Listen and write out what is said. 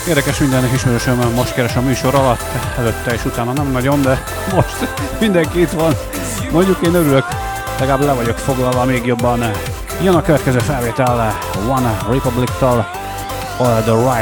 Érdekes, mindennek ismerősöm, most keres a műsor alatt, előtte és utána nem nagyon, de most mindenki itt van. Mondjuk én örülök, legalább le vagyok foglalva még jobban. Jön a következő felvétel One Republic-tal, The